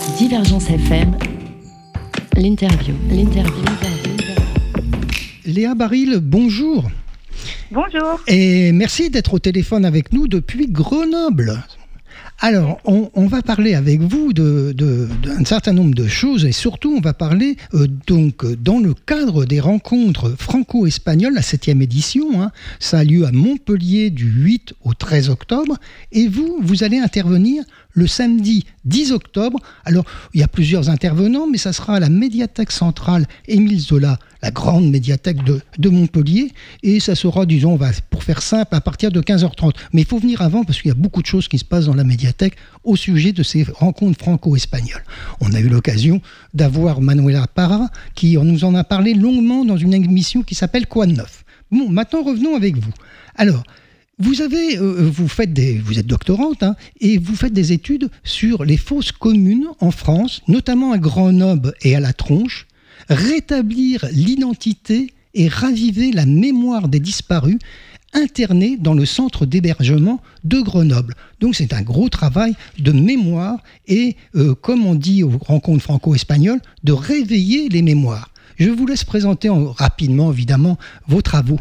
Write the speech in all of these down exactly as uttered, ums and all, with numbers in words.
Divergence F M, l'interview, l'interview, l'interview. Léa Baril, bonjour. Bonjour. Et merci d'être au téléphone avec nous depuis Grenoble. Alors, on, on va parler avec vous de, de, d'un certain nombre de choses et surtout, on va parler euh, donc dans le cadre des rencontres franco-espagnoles, la septième édition. Hein, ça a lieu à Montpellier du huit au treize octobre. Et vous, vous allez intervenir le samedi dix octobre. Alors, il y a plusieurs intervenants, mais ça sera à la médiathèque centrale Émile Zola, la grande médiathèque de, de Montpellier. Et ça sera, disons, on va, pour faire simple, à partir de quinze heures trente. Mais il faut venir avant parce qu'il y a beaucoup de choses qui se passent dans la médiathèque au sujet de ces rencontres franco-espagnoles. On a eu l'occasion d'avoir Manuela Parra qui nous en a parlé longuement dans une émission qui s'appelle Quoi de neuf. Bon, maintenant revenons avec vous. Alors, vous avez, euh, vous faites des, vous êtes doctorante hein, et vous faites des études sur les fosses communes en France, notamment à Grenoble et à La Tronche, rétablir l'identité et raviver la mémoire des disparus internés dans le centre d'hébergement de Grenoble. Donc c'est un gros travail de mémoire et, euh, comme on dit aux rencontres franco-espagnoles, de réveiller les mémoires. Je vous laisse présenter en, rapidement, évidemment, vos travaux.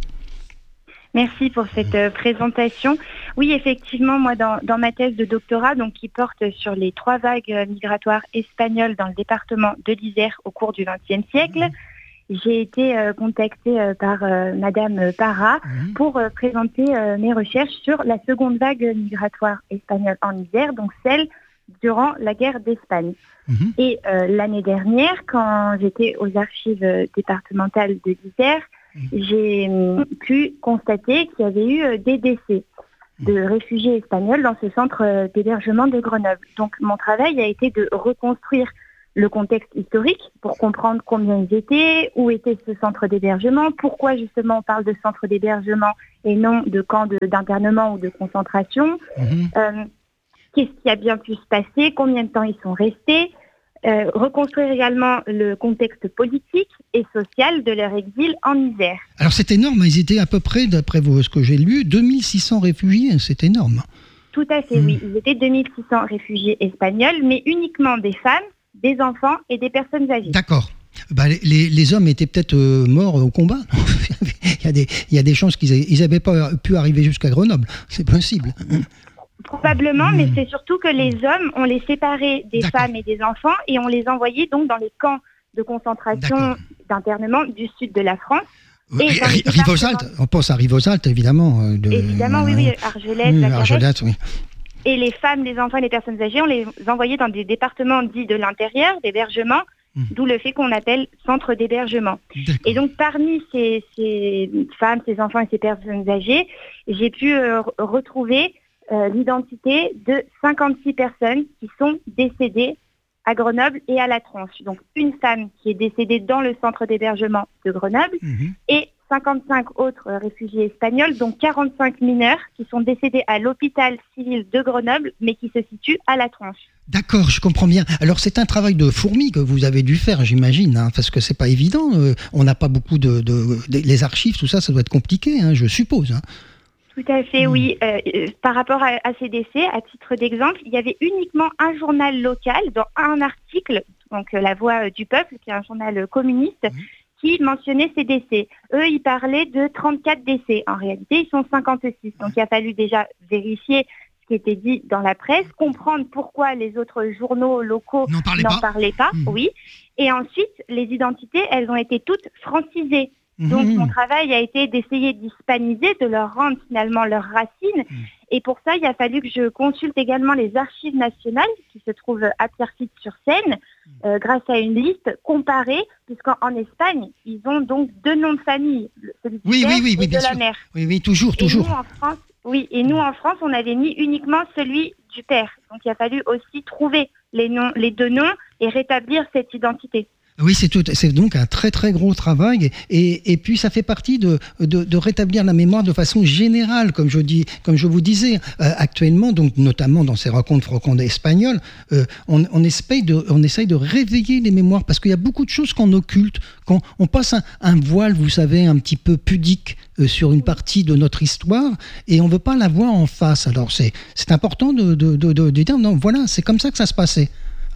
Merci pour cette euh, présentation. Oui, effectivement, moi, dans, dans ma thèse de doctorat, donc qui porte sur les trois vagues euh, migratoires espagnoles dans le département de l'Isère au cours du vingtième siècle, mmh. j'ai été euh, contactée euh, par euh, Madame Parra mmh. pour euh, présenter euh, mes recherches sur la seconde vague migratoire espagnole en Isère, donc celle durant la guerre d'Espagne. Mmh. Et euh, l'année dernière, quand j'étais aux archives euh, départementales de l'Isère, j'ai pu constater qu'il y avait eu des décès de réfugiés espagnols dans ce centre d'hébergement de Grenoble. Donc mon travail a été de reconstruire le contexte historique pour comprendre combien ils étaient, où était ce centre d'hébergement, pourquoi justement on parle de centre d'hébergement et non de camp de, d'internement ou de concentration, mmh. euh, qu'est-ce qui a bien pu se passer, combien de temps ils sont restés, Euh, reconstruire également le contexte politique et social de leur exil en Isère. Alors c'est énorme, ils étaient à peu près, d'après vous, ce que j'ai lu, deux mille six cents réfugiés, c'est énorme. Tout à fait, mmh. oui. Ils étaient deux mille six cents réfugiés espagnols, mais uniquement des femmes, des enfants et des personnes âgées. D'accord. Bah, les, les hommes étaient peut-être euh, morts au combat. il, y a des, il y a des chances qu'ils n'avaient pas pu arriver jusqu'à Grenoble. C'est possible. Probablement, mmh. mais c'est surtout que les hommes, on les séparait des D'accord. femmes et des enfants et on les envoyait donc dans les camps de concentration, D'accord. d'internement du sud de la France. Et R- Rivesaltes, on pense à Rivesaltes évidemment. De, évidemment, oui, oui, Argelès, mmh, Argelès, oui. Et les femmes, les enfants et les personnes âgées, on les envoyait dans des départements dits de l'intérieur, d'hébergement, mmh. d'où le fait qu'on appelle centre d'hébergement. D'accord. Et donc parmi ces, ces femmes, ces enfants et ces personnes âgées, j'ai pu euh, retrouver Euh, l'identité de cinquante-six personnes qui sont décédées à Grenoble et à La Tronche. Donc une femme qui est décédée dans le centre d'hébergement de Grenoble mmh. et cinquante-cinq autres réfugiés espagnols, dont quarante-cinq mineurs qui sont décédés à l'hôpital civil de Grenoble, mais qui se situe à La Tronche. D'accord, je comprends bien. Alors c'est un travail de fourmi que vous avez dû faire, j'imagine, hein, parce que c'est pas évident. Euh, on n'a pas beaucoup de, de, de... Les archives, tout ça, ça doit être compliqué, hein, je suppose. Hein. Tout à fait, mmh. oui. Euh, par rapport à, à ces décès, à titre d'exemple, il y avait uniquement un journal local dans un article, donc euh, La Voix du Peuple, qui est un journal communiste, mmh. qui mentionnait ces décès. Eux, ils parlaient de trente-quatre décès. En réalité, ils sont cinquante-six. Donc il a fallu déjà vérifier ce qui était dit dans la presse, comprendre pourquoi les autres journaux locaux n'en parlaient n'en pas, parlaient pas mmh. oui. Et ensuite, les identités, elles ont été toutes francisées. Donc mmh. mon travail a été d'essayer d'hispaniser, de leur rendre finalement leurs racines. Mmh. Et pour ça, il a fallu que je consulte également les archives nationales qui se trouvent à Pierrefitte-sur-Seine, mmh. euh, grâce à une liste comparée, puisqu'en Espagne, ils ont donc deux noms de famille, celui du oui, père oui, oui, et oui, de la sûr. mère. Oui, oui, toujours, et toujours. Nous, en France, oui, et nous en France, on avait mis uniquement celui du père. Donc il a fallu aussi trouver les, noms, les deux noms et rétablir cette identité. Oui, c'est, tout, c'est donc un très très gros travail et, et puis ça fait partie de, de, de rétablir la mémoire de façon générale, comme je, dis, comme je vous disais. Euh, actuellement, donc, notamment dans ces rencontres franco-espagnoles, euh, on, on, essaye de, on essaye de réveiller les mémoires parce qu'il y a beaucoup de choses qu'on occulte, qu'on on passe un, un voile, vous savez, un petit peu pudique euh, sur une partie de notre histoire et on ne veut pas la voir en face. Alors c'est, c'est important de, de, de, de, de dire, non, voilà, c'est comme ça que ça se passait.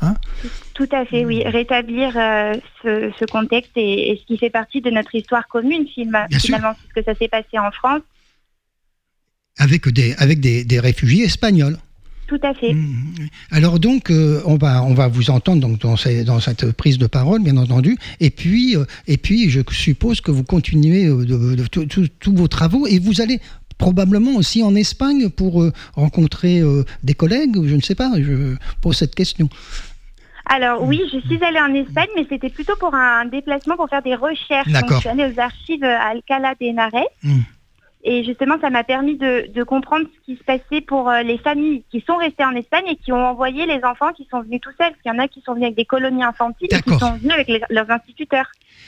Hein. Tout à fait, oui. Rétablir euh, ce, ce contexte et, et ce qui fait partie de notre histoire commune, finalement, c'est ce que ça s'est passé en France. Avec des, avec des, des réfugiés espagnols. Tout à fait. Alors donc, euh, on va on va vous entendre donc dans, ces, dans cette prise de parole, bien entendu. Et puis euh, et puis, je suppose que vous continuez euh, de, de, de, de, tous vos travaux et vous allez probablement aussi en Espagne pour euh, rencontrer euh, des collègues. Je ne sais pas. Je pose cette question. Alors oui, je suis allée en Espagne, mais c'était plutôt pour un déplacement pour faire des recherches. D'accord. Donc, je suis allée aux archives à Alcalá de Henares. Mmh. Et justement, ça m'a permis de, de comprendre ce qui se passait pour euh, les familles qui sont restées en Espagne et qui ont envoyé les enfants qui sont venus tout seuls. Parce qu'il y en a qui sont venus avec des colonies infantiles D'accord. et qui sont venus avec les, leurs instituteurs.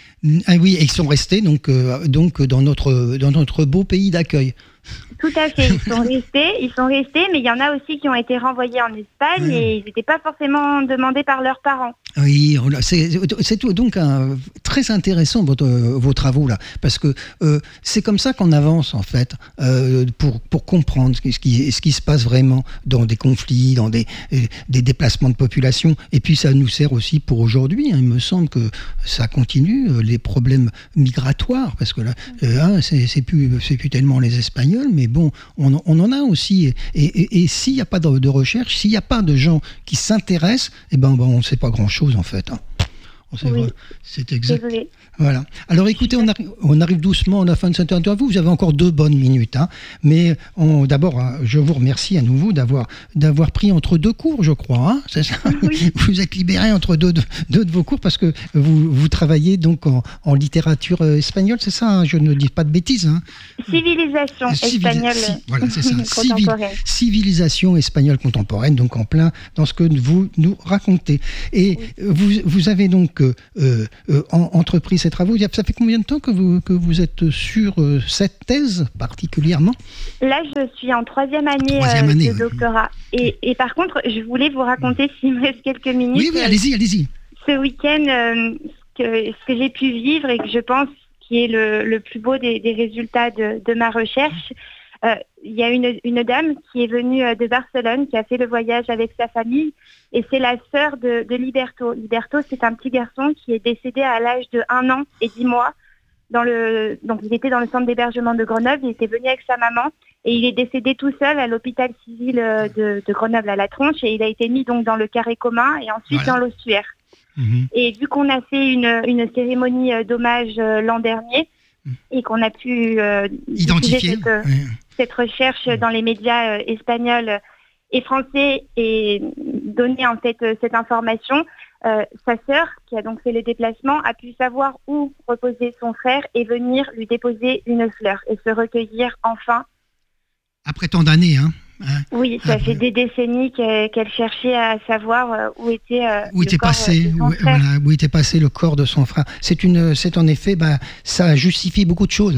Ah oui, et ils sont restés donc, euh, donc dans, notre, dans notre beau pays d'accueil. Tout à fait, ils sont restés, ils sont restés, mais il y en a aussi qui ont été renvoyés en Espagne mmh. et ils n'étaient pas forcément demandés par leurs parents. Oui, c'est, c'est donc un, très intéressant votre, vos travaux là, parce que euh, c'est comme ça qu'on avance en fait, euh, pour, pour comprendre ce qui, ce qui se passe vraiment dans des conflits, dans des, des déplacements de population, et puis ça nous sert aussi pour aujourd'hui, hein, il me semble que ça continue, les problèmes migratoires, parce que là, euh, hein, c'est, c'est, plus, c'est plus tellement les Espagnols, mais bon, on, on en a aussi, et, et, et s'il n'y a pas de, de recherche, s'il n'y a pas de gens qui s'intéressent, eh ben, ben on ne sait pas grand-chose en fait. Hein. C'est, oui. vrai. C'est exact. Désolée. Voilà. Alors écoutez, on arrive, on arrive doucement à la fin de cette interview. Vous avez encore deux bonnes minutes, hein. Mais on, d'abord, hein, je vous remercie à nouveau d'avoir d'avoir pris entre deux cours, je crois. Hein, c'est ça. Oui. Vous êtes libéré entre deux, deux, deux de vos cours parce que vous, vous travaillez donc en, en littérature espagnole, c'est ça, hein, je ne dis pas de bêtises. Hein. Civilisation Civilisa- espagnole. Si, voilà, c'est ça. Civil, civilisation espagnole contemporaine, donc en plein dans ce que vous nous racontez. Et oui. vous, vous avez donc euh, euh, en, entrepris ces travaux. Ça fait combien de temps que vous, que vous êtes sur euh, cette thèse particulièrement ? Là, je suis en troisième année, troisième année euh, de ouais. doctorat. Et, et par contre, je voulais vous raconter, s'il me reste quelques minutes. Oui, oui, allez-y, allez-y. Ce week-end, euh, ce, que, ce que j'ai pu vivre et que je pense qui est le, le plus beau des, des résultats de, de ma recherche, il euh, y a une, une dame qui est venue de Barcelone, qui a fait le voyage avec sa famille, et c'est la sœur de, de Liberto. Liberto, c'est un petit garçon qui est décédé à l'âge de un an et dix mois. Dans le, donc il était dans le centre d'hébergement de Grenoble, il était venu avec sa maman, et il est décédé tout seul à l'hôpital civil de, de Grenoble à la Tronche, et il a été mis donc dans le carré commun et ensuite voilà. dans l'ossuaire. Mmh. Et vu qu'on a fait une, une cérémonie d'hommage l'an dernier, mmh. et qu'on a pu euh, identifier cette, euh, oui. cette recherche dans les médias euh, espagnols et français et donner en fait euh, cette information, euh, sa sœur, qui a donc fait le déplacement, a pu savoir où reposer son frère et venir lui déposer une fleur et se recueillir enfin. Après tant d'années, hein. Hein oui, ça ah, fait des décennies qu'elle, qu'elle cherchait à savoir où était, euh, où, était corps passé, de son où, frère. Voilà, où était passé le corps de son frère. C'est, une, c'est en effet, bah, ça justifie beaucoup de choses.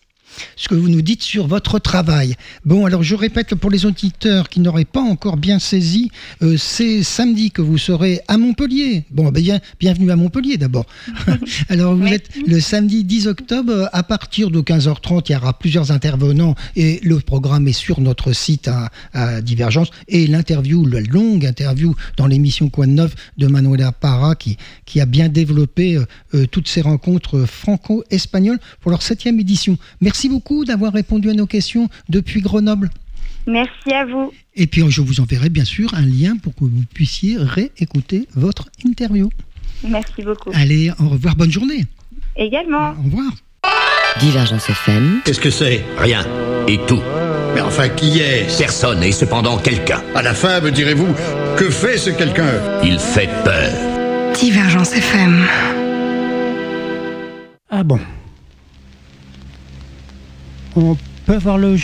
Ce que vous nous dites sur votre travail. Bon, alors je répète pour les auditeurs qui n'auraient pas encore bien saisi, euh, c'est samedi que vous serez à Montpellier. Bon, bien, bienvenue à Montpellier d'abord. Alors vous êtes le samedi dix octobre à partir de quinze heures trente, il y aura plusieurs intervenants et le programme est sur notre site à, à Divergence, et l'interview, la longue interview dans l'émission Quoi de neuf de Manuela Parra qui, qui a bien développé euh, toutes ces rencontres franco-espagnoles pour leur septième édition. Merci Merci beaucoup d'avoir répondu à nos questions depuis Grenoble. Merci à vous. Et puis je vous enverrai bien sûr un lien pour que vous puissiez réécouter votre interview. Merci beaucoup. Allez, au revoir, bonne journée. Également. Au revoir. Divergence F M. Qu'est-ce que c'est ? Rien. Et tout. Mais enfin, qui est ? Personne, et cependant quelqu'un. À la fin, me direz-vous, que fait ce quelqu'un ? Il fait peur. Divergence F M. Ah bon ? On peut avoir le générique ?